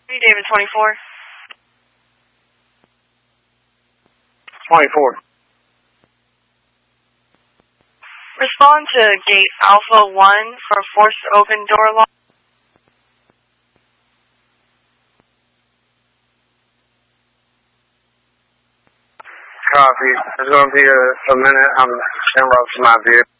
David 24. 24. Respond to gate Alpha 1 for forced open door lock. Copy. It's going to be a minute. I'm en route to my vehicle.